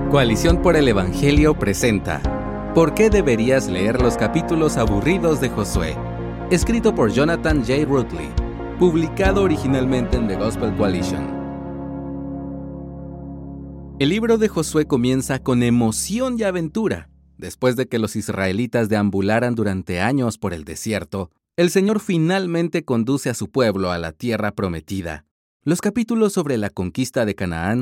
Coalición por el Evangelio presenta ¿Por qué deberías leer los capítulos aburridos de Josué? Escrito por Jonathan J. Rutley, publicado originalmente en The Gospel Coalition. El libro de Josué comienza con emoción y aventura. Después de que los israelitas deambularan durante años por el desierto, el Señor finalmente conduce a su pueblo a la tierra prometida. Los capítulos sobre la conquista de Canaán